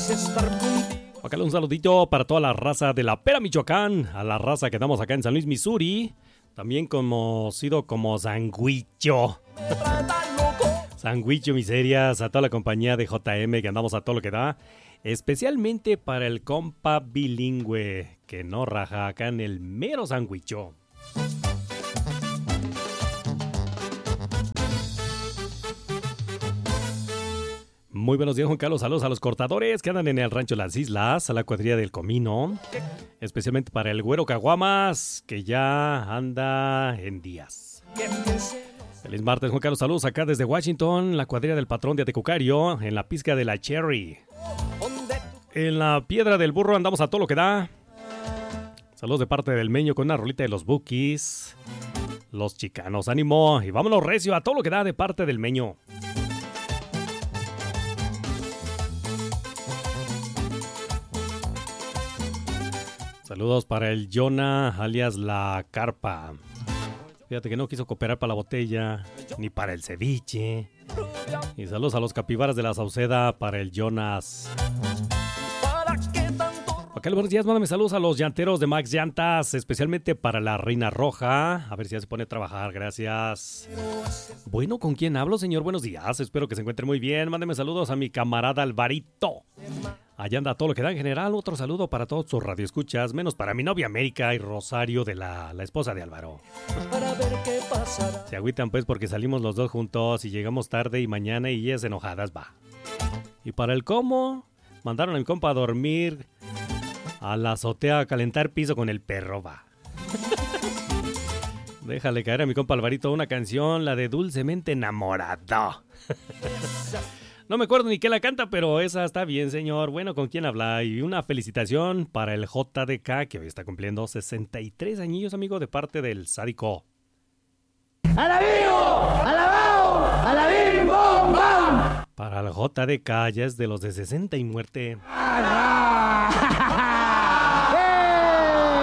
Acá un saludito para toda la raza de la Pera, Michoacán, a la raza que damos acá en San Luis, Missouri, también conocido como Sanguicho. Sanguicho, miserias, a toda la compañía de JM que andamos a todo lo que da, especialmente para el compa bilingüe que no raja acá en el mero Sanguicho. Muy buenos días, Juan Carlos. Saludos a los cortadores que andan en el rancho Las Islas, a la cuadrilla del Comino. Especialmente para el güero Caguamas, que ya anda en días. Feliz martes, Juan Carlos. Saludos acá desde Washington, la cuadrilla del patrón de Atecucario, en la pizca de la Cherry. En la piedra del burro andamos a todo lo que da. Saludos de parte del Meño con una rolita de los Bookies. Los chicanos, ánimo. Y vámonos recio a todo lo que da de parte del Meño. Saludos para el Jonah, alias La Carpa. Fíjate que no quiso cooperar para la botella, ni para el ceviche. Y saludos a los capibaras de la Sauceda para el Jonas. Acá buenos días, mándame saludos a los llanteros de Max Llantas, especialmente para la Reina Roja. A ver si ya se pone a trabajar, gracias. Bueno, ¿con quién hablo, señor? Buenos días, espero que se encuentre muy bien. Mándeme saludos a mi camarada Alvarito. Allá anda todo lo que da en general. Otro saludo para todos sus radioescuchas, menos para mi novia América y Rosario, de la esposa de Álvaro. Se agüitan pues porque salimos los dos juntos y llegamos tarde y mañana y ellas enojadas, va. Y para el cómo, mandaron a mi compa a dormir a la azotea a calentar piso con el perro, va. Déjale caer a mi compa Alvarito una canción, la de Dulcemente Enamorado. No me acuerdo ni qué la canta, pero esa está bien, señor. Bueno, ¿con quién habla? Y una felicitación para el JDK, que hoy está cumpliendo 63 añillos, amigo, de parte del Sádico. ¡Alabío! ¡Alabao! ¡Alabim! ¡Bom! ¡Bam! Para el JDK ya es de los de 60 y muerte.